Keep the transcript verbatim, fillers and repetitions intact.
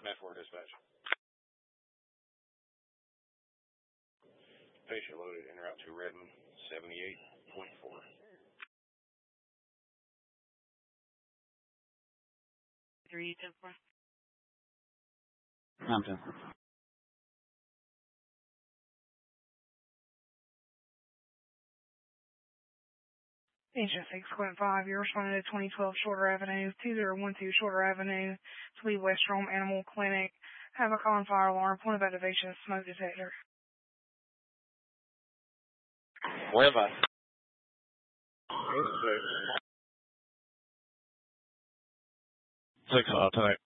F four dispatch. Patient loaded en route to Redmond, seventy-eight point four. three ten four. I'm ten. Agent six point five, you're responding to twenty twelve Shorter Avenue, two zero one two Shorter Avenue, Tweed West Rome Animal Clinic. Have a call and fire alarm, point of activation, smoke detector. Where am I? Six. Six, I'll take.